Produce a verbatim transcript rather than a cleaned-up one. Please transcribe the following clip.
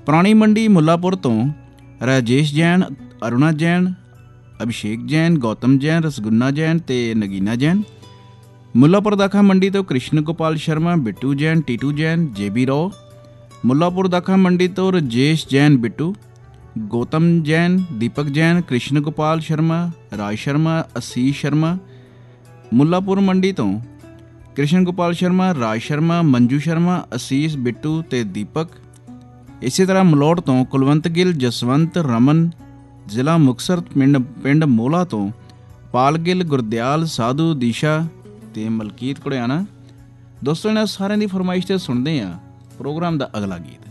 ਪੁਰਾਣੀ ਮੰਡੀ ਮੁੱਲਾਪੁਰ ਤੋਂ ਰਾਜੇਸ਼ ਜੈਨ, ਅਰੁਣਾ ਜੈਨ, ਅਭਿਸ਼ੇਕ ਜੈਨ, ਗੌਤਮ ਜੈਨ, ਰਸਗੁੰਨਾ ਜੈਨ ਅਤੇ ਨਗੀਨਾ ਜੈਨ। ਮੁੱਲਾਪੁਰ ਦਾਖਾ ਮੰਡੀ ਤੋਂ ਕ੍ਰਿਸ਼ਨ ਗੋਪਾਲ ਸ਼ਰਮਾ, ਬਿੱਟੂ ਜੈਨ, ਟੀਟੂ ਜੈਨ, ਜੇਬੀ ਰਾਓ। ਮੁੱਲਾਪੁਰ ਦਾਖਾ ਮੰਡੀ ਤੋਂ ਰਾਜੇਸ਼ ਜੈਨ, ਬਿੱਟੂ, ਗੌਤਮ ਜੈਨ, ਦੀਪਕ ਜੈਨ, ਕ੍ਰਿਸ਼ਨ ਗੋਪਾਲ ਸ਼ਰਮਾ, ਰਾਜ ਸ਼ਰਮਾ, ਅਸੀਸ਼ ਸ਼ਰਮਾ। ਮੁੱਲਾਪੁਰ ਮੰਡੀ ਤੋਂ ਕ੍ਰਿਸ਼ਨ ਗੋਪਾਲ ਸ਼ਰਮਾ, ਰਾਜ ਸ਼ਰਮਾ, ਮੰਜੂ ਸ਼ਰਮਾ, ਅਸੀਸ, ਬਿੱਟੂ ਅਤੇ ਦੀਪਕ। ਇਸੇ ਤਰ੍ਹਾਂ ਮਲੋਟ ਤੋਂ ਕੁਲਵੰਤ ਗਿੱਲ, ਜਸਵੰਤ, ਰਮਨ। ਜ਼ਿਲ੍ਹਾ ਮੁਕਤਸਰ ਪਿੰਡ ਪਿੰਡ ਮੋਲਾ ਤੋਂ ਪਾਲ ਗਿੱਲ, ਗੁਰਦਿਆਲ, ਸਾਧੂ, ਦੀਸ਼ਾ ਅਤੇ ਮਲਕੀਤ ਘੁੜਿਆਣਾ। ਦੋਸਤੋ, ਇਹਨਾਂ ਸਾਰਿਆਂ ਦੀ ਫਰਮਾਇਸ਼ 'ਤੇ ਸੁਣਦੇ ਹਾਂ ਪ੍ਰੋਗਰਾਮ ਦਾ ਅਗਲਾ ਗੀਤ।